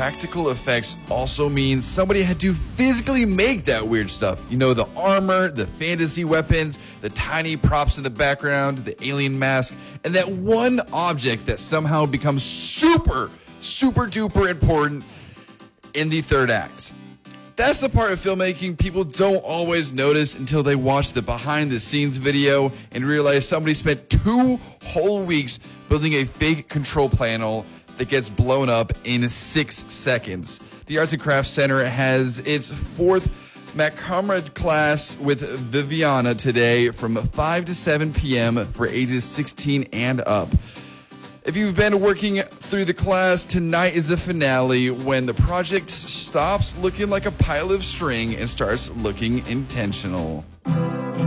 practical effects also means somebody had to physically make that weird stuff. You know, the armor, the fantasy weapons, the tiny props in the background, the alien mask, and that one object that somehow becomes super duper important in the third act. That's the part of filmmaking people don't always notice until they watch the behind the scenes video and realize somebody spent 2 whole weeks building a fake control panel that gets blown up in 6 seconds. The Arts and Crafts Center has its 4th MacCamera class with Viviana today from 5 to 7 p.m. for ages 16 and up. If you've been working through the class, tonight is the finale when the project stops looking like a pile of string and starts looking intentional.